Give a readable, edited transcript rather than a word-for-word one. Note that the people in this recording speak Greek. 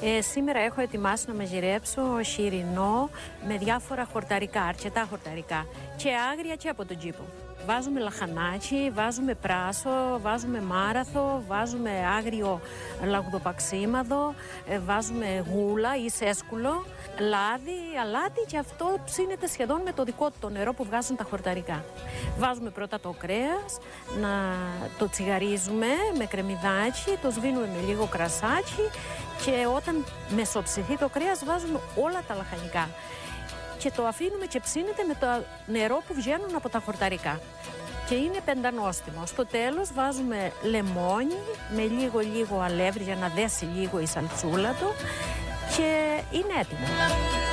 Σήμερα έχω ετοιμάσει να μαγειρέψω σιρινό με διάφορα χορταρικά, αρκετά χορταρικά και άγρια και από τον κήπο. Βάζουμε λαχανάκι, βάζουμε πράσο, βάζουμε μάραθο, βάζουμε άγριο λαγουδοπαξίμαδο, βάζουμε γούλα ή σέσκουλο, λάδι, αλάτι και αυτό ψήνεται σχεδόν με το δικό του το νερό που βγάζουν τα χορταρικά. Βάζουμε πρώτα το κρέας, να το τσιγαρίζουμε με κρεμμυδάκι, το σβήνουμε με λίγο κρασάκι και όταν μεσοψηθεί το κρέας βάζουμε όλα τα λαχανικά. Και το αφήνουμε και ψήνεται με το νερό που βγαίνουν από τα χορταρικά. Και είναι πεντανόστιμο. Στο τέλος βάζουμε λεμόνι με λίγο αλεύρι για να δέσει λίγο η σαλτσούλα του και είναι έτοιμο.